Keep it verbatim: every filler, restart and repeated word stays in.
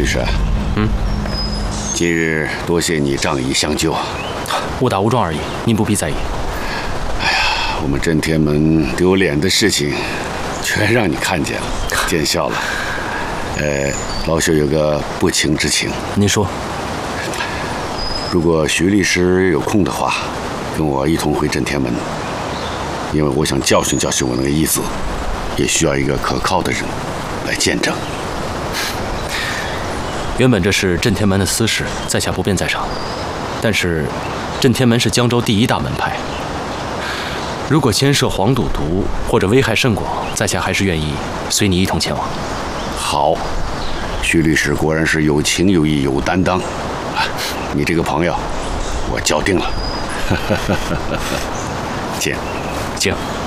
师， 嗯， 今日多谢你仗义相救， 误打误撞而已，您不必在意。 哎呀，我们镇天门丢脸的事情，全让你看见了，见笑了。呃，老朽有个不情之请， 您说。 如果徐律师有空的话，跟我一同回镇天门，因为我想教训教训我那个义子，也需要一个可靠的人来见证。 原本这是镇天门的私事，在下不便在场。但是，镇天门是江州第一大门派，如果牵涉黄赌毒或者危害甚广，在下还是愿意随你一同前往。 好，徐律师果然是有情有义有担当，啊，你这个朋友，我交定了。见， 敬。